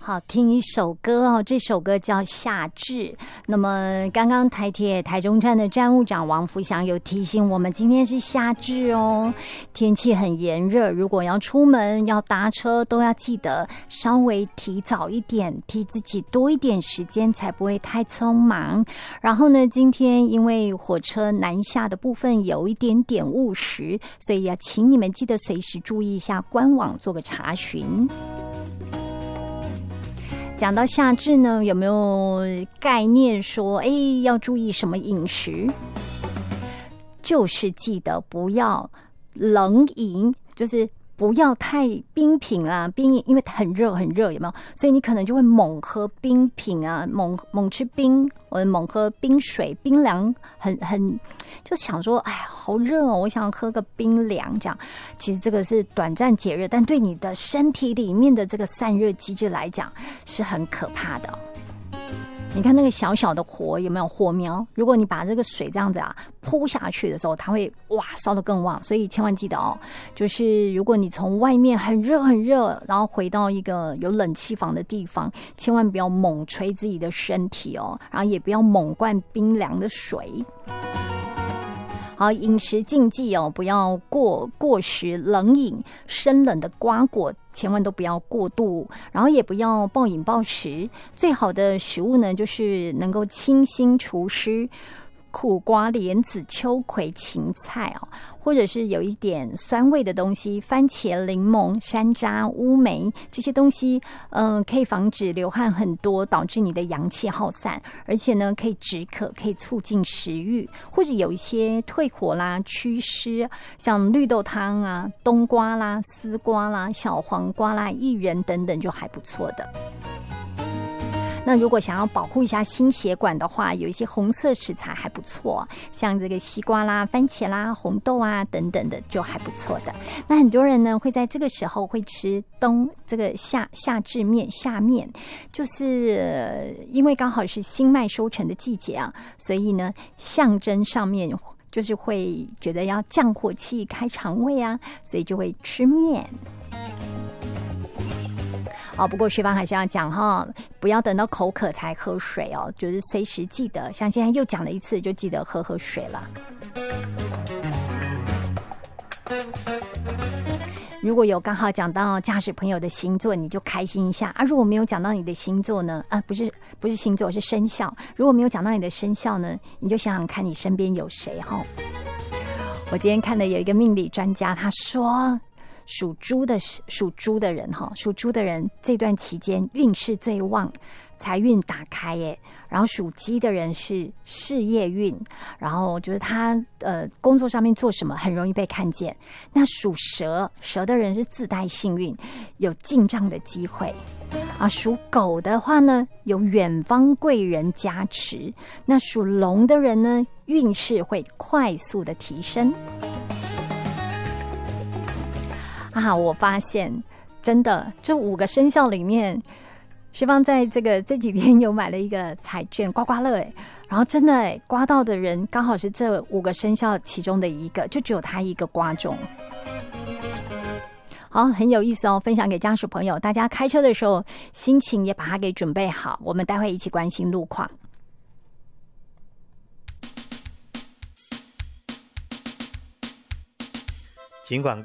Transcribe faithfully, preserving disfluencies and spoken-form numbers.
好，听一首歌哦，这首歌叫《夏至》。那么刚刚台铁台中站的站务长王福祥有提醒我们，今天是夏至哦，天气很炎热，如果要出门要搭车，都要记得稍微提早一点，替自己多一点时间，才不会太匆忙。然后呢，今天因为火车南下的部分有一点点误时，所以要请你们记得随时注意一下官网，做个查询。讲到夏至呢，有没有概念说，哎，要注意什么饮食？就是记得不要冷饮，就是不要太冰品啊，冰饮因为很热很热，有没有？所以你可能就会猛喝冰品啊，猛猛吃冰，或者猛喝冰水、冰凉，很很就想说，哎，好热哦，我想喝个冰凉这样。其实这个是短暂解热，但对你的身体里面的这个散热机制来讲是很可怕的。你看那个小小的火有没有火苗？如果你把这个水这样子啊扑下去的时候，它会哇烧得更旺。所以千万记得哦，就是如果你从外面很热很热，然后回到一个有冷气房的地方，千万不要猛吹自己的身体哦，然后也不要猛灌冰凉的水。好，饮食禁忌哦，不要过过食冷饮、生冷的瓜果，千万都不要过度，然后也不要暴饮暴食。最好的食物呢，就是能够清新除湿，苦瓜、莲子、秋葵、芹菜哦，或者是有一点酸味的东西，番茄、柠檬、山楂、乌梅这些东西，嗯、呃，可以防止流汗很多，导致你的阳气耗散，而且呢，可以止渴，可以促进食欲，或者有一些退火啦、祛湿，像绿豆汤啊、冬瓜啦、丝瓜啦、小黄瓜啦、薏仁等等，就还不错的。那如果想要保护一下心血管的话，有一些红色食材还不错，像这个西瓜啦、番茄啦、红豆啊等等的就还不错的。那很多人呢会在这个时候会吃冬这个夏夏至面夏面，就是、呃、因为刚好是新麦收成的季节啊，所以呢象征上面就是会觉得要降火气、开肠胃啊，所以就会吃面。哦，不过学芳还是要讲哈，不要等到口渴才喝水哦，就是随时记得，像现在又讲了一次，就记得喝喝水了。如果有刚好讲到驾驶朋友的星座，你就开心一下啊；如果没有讲到你的星座呢，啊，不是不是星座，是生肖。如果没有讲到你的生肖呢，你就想想看你身边有谁哈。我今天看的有一个命理专家，他说。属猪的属猪的人哈，属猪的人这段期间运势最旺，财运打开耶。然后属鸡的人是事业运，然后就是他呃工作上面做什么很容易被看见。那属蛇蛇的人是自带幸运，有进账的机会啊。属狗的话呢，有远方贵人加持。那属龙的人呢，运势会快速的提升。啊，我发现真的这五个生肖里面，学芳在这个这几天有买了一个彩券刮刮乐，哎，然后真的哎，刮到的人刚好是这五个生肖其中的一个，就只有他一个刮中。好，很有意思哦，分享给家属朋友，大家开车的时候心情也把它给准备好，我们待会一起关心路况。 尽管